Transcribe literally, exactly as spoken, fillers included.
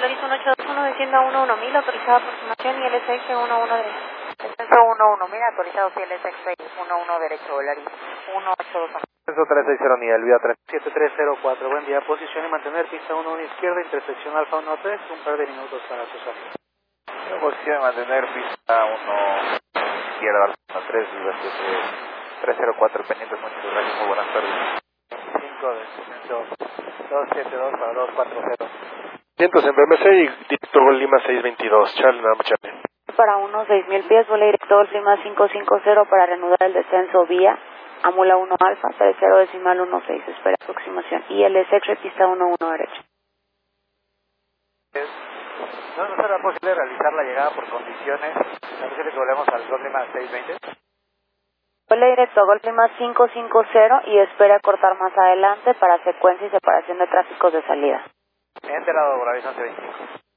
Polaris uno ocho dos uno, descienda uno uno mil, autorizada aproximación y L S X uno uno derecho. Descenso uno uno mil, autorizado C L S X uno uno derecho, Polaris uno ocho dos uno. Descenso tres seis cero nivel, vía tres siete tres cero cuatro, buen día, posición y mantener pista uno uno izquierda, intersección Alfa uno tres, un par de minutos para su salida. Posición y mantener pista uno izquierda, Alfa uno tres, vía siete tres cero cuatro, pendientes, muchas gracias, muy buenas tardes. cinco, descenso dos siete dos para dos cuatro cero. Vientos en B M C y directo Gol Lima seis veintidós, Charlie, nada más Charlie. Para unos seis mil pies, vuela directo Gol Lima cinco cinco cero para reanudar el descenso vía Amula uno Alfa, tres cero decimal uno seis, espera aproximación. Y L S X pista uno uno derecho. ¿No, no será posible realizar la llegada por condiciones? ¿No es posible que volvemos al Gol Lima seis veinte? Vuela directo a Gol Lima cinco cinco cero y espera cortar más adelante para secuencia y separación de tráficos de salida. Me he enterado por aviso veinticinco.